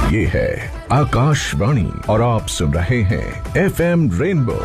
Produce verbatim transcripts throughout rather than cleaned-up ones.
ये है आकाशवाणी और आप सुन रहे हैं एफ एम रेनबो।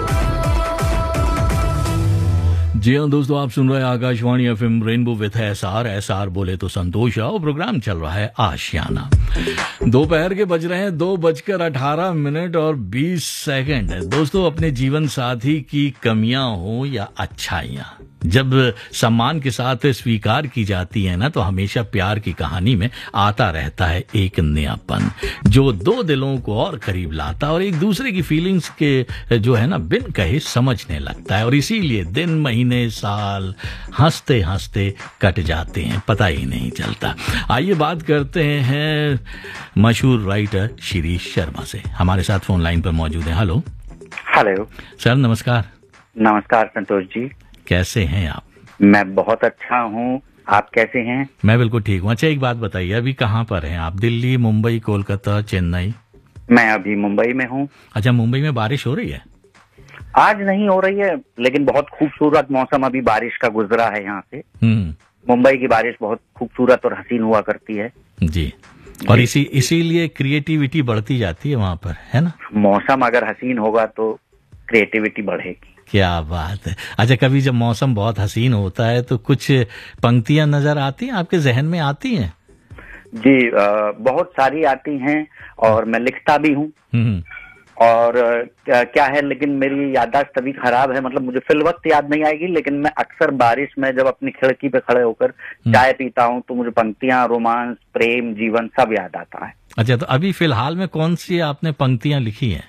जी हाँ दोस्तों, आप सुन रहे हैं Akashvani F M rainbow with S R S R बोले तो संतोष है और प्रोग्राम चल रहा है आशियाना। दोपहर के बज रहे हैं दो बजकर अठारह मिनट और बीस सेकंड। दोस्तों, अपने जीवन साथी की कमियां हो या अच्छाइयां, जब सम्मान के साथ स्वीकार की जाती है ना, तो हमेशा प्यार की कहानी में आता रहता है एक नयापन जो दो दिलों को और करीब लाता है और एक दूसरे की फीलिंग्स के जो है ना बिन कहे समझने लगता है। और इसीलिए दिन महीने साल हंसते हंसते कट जाते हैं, पता ही नहीं चलता। आइए बात करते हैं मशहूर राइटर शिरीष शर्मा से। हमारे साथ फोन लाइन पर मौजूद हैं। हेलो हेलो सर, नमस्कार। नमस्कार संतोष जी, कैसे हैं आप? मैं बहुत अच्छा हूँ, आप कैसे हैं? मैं बिल्कुल ठीक हूँ। अच्छा, एक बात बताइए, अभी कहाँ पर हैं आप? दिल्ली, मुंबई, कोलकाता, चेन्नई? मैं अभी मुंबई में हूँ। अच्छा, मुंबई में बारिश हो रही है? आज नहीं हो रही है, लेकिन बहुत खूबसूरत मौसम अभी बारिश का गुजरा है यहाँ से। मुंबई की बारिश बहुत खूबसूरत और हसीन हुआ करती है जी, और इसी इसीलिए क्रिएटिविटी बढ़ती जाती है वहाँ पर, है ना? मौसम अगर हसीन होगा तो क्रिएटिविटी बढ़ेगी। क्या बात है। अच्छा, कभी जब मौसम बहुत हसीन होता है तो कुछ पंक्तियां नजर आती हैं, आपके जहन में आती हैं? जी, आ, बहुत सारी आती हैं और मैं लिखता भी हूँ। और क्या, क्या है, लेकिन मेरी याददाश्त अभी खराब है, मतलब मुझे फिलवक्त याद नहीं आएगी, लेकिन मैं अक्सर बारिश में जब अपनी खिड़की पे खड़े होकर चाय पीता हूँ तो मुझे पंक्तियां, रोमांस, प्रेम, जीवन सब याद आता है। अच्छा, तो अभी फिलहाल में कौन सी आपने पंक्तियां लिखी हैं?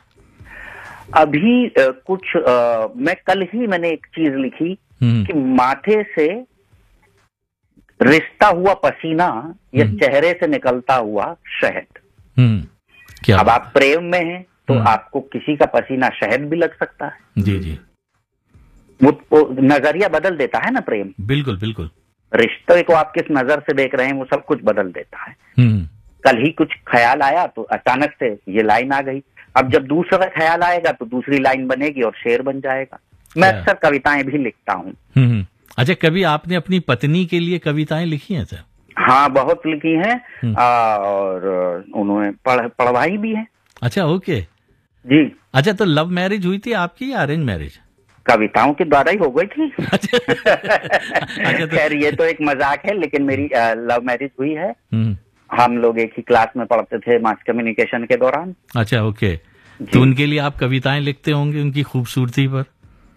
अभी आ, कुछ आ, मैं कल ही मैंने एक चीज लिखी कि माथे से रिश्ता हुआ पसीना या चेहरे से निकलता हुआ शहद। क्या अब आप प्रेम में हैं तो आपको किसी का पसीना शहद भी लग सकता है। जी जी, वो, वो नजरिया बदल देता है ना प्रेम। बिल्कुल बिल्कुल। रिश्ते को आप किस नजर से देख रहे हैं वो सब कुछ बदल देता है। कल ही कुछ ख्याल आया तो अचानक से ये लाइन आ गई। अब जब दूसरा ख्याल आएगा तो दूसरी लाइन बनेगी और शेर बन जाएगा। मैं अक्सर कविताएं भी लिखता हूँ। अच्छा, कभी आपने अपनी पत्नी के लिए कविताएं लिखी हैं सर? हाँ, बहुत लिखी हैं और उन्होंने पढ़ पढ़वाई भी है। अच्छा, ओके जी। अच्छा, तो लव मैरिज हुई थी आपकी या अरेंज मैरिज? कविताओं के द्वारा ही हो गई थी। अच्छा, खैर ये तो एक मजाक है, लेकिन मेरी लव मैरिज हुई है। हम लोग एक ही क्लास में पढ़ते थे मास कम्युनिकेशन के दौरान। अच्छा, ओके। तो उनके लिए आप कविताएं लिखते होंगे उनकी खूबसूरती पर?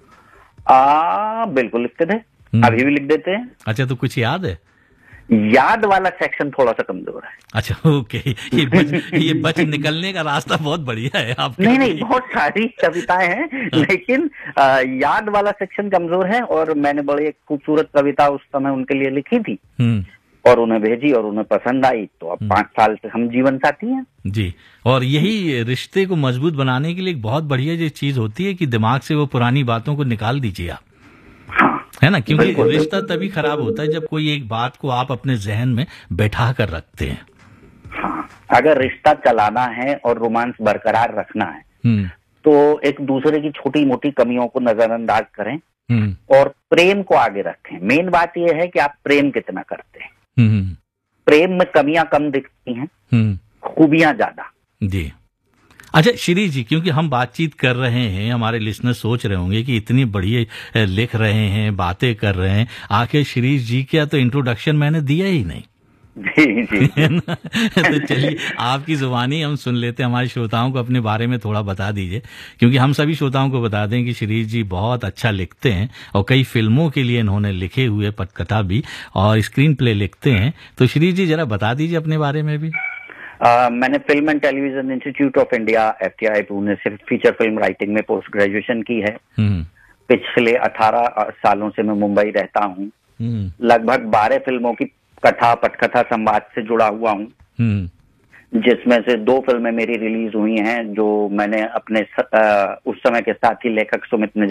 आ, बिल्कुल लिखते थे, अभी भी लिख देते हैं। अच्छा, तो कुछ याद है? याद वाला सेक्शन थोड़ा सा कमजोर है। अच्छा, ओके। ये बच, ये बच निकलने का रास्ता बहुत बढ़िया है आपके। नहीं नहीं, बहुत सारी कविताएं हैं, लेकिन आ, याद वाला सेक्शन कमजोर है। और मैंने बड़ी एक खूबसूरत कविता उस समय उनके लिए लिखी थी और उन्हें भेजी और उन्हें पसंद आई, तो अब पांच साल से हम जीवन साथी हैं। जी, और यही रिश्ते को मजबूत बनाने के लिए एक बहुत बढ़िया जो चीज होती है कि दिमाग से वो पुरानी बातों को निकाल दीजिए आप, है ना? क्योंकि रिश्ता तभी खराब होता है जब कोई एक बात को आप अपने जहन में बैठा कर रखते हैं। हाँ, अगर रिश्ता चलाना है और रोमांस बरकरार रखना है तो एक दूसरे की छोटी मोटी कमियों को नजरअंदाज करें और प्रेम को आगे रखें। मेन बात यह है कि आप प्रेम कितना करते हैं। प्रेम में कमियां कम दिखती हैं, खूबियां ज्यादा। जी। अच्छा शिरीष जी, क्योंकि हम बातचीत कर रहे हैं, हमारे लिसनर सोच रहे होंगे कि इतनी बढ़िया लिख रहे हैं, बातें कर रहे हैं, आखिर शिरीष जी का तो इंट्रोडक्शन मैंने दिया ही नहीं। जी जी। तो चलिए आपकी जुबानी हम सुन लेते हैं, हमारे श्रोताओं को अपने बारे में थोड़ा बता दीजिए, क्योंकि हम सभी श्रोताओं को बता दें कि शिरीष जी बहुत अच्छा लिखते हैं और कई फिल्मों के लिए इन्होंने लिखे हुए पटकथा भी और स्क्रीन प्ले लिखते हैं। तो शिरीष जी जरा बता दीजिए अपने बारे में भी। Uh, मैंने film and television institute of India F T I Pune से फीचर फिल्म राइटिंग में पोस्ट ग्रेजुएशन की है। पिछले अठारह सालों से मैं मुंबई रहता हूँ। लगभग बारह फिल्मों की कथा पटकथा संवाद से जुड़ा हुआ हूँ, जिसमें से दो फिल्में मेरी रिलीज हुई हैं जो मैंने अपने स, uh, उस समय के साथी लेखक सुमित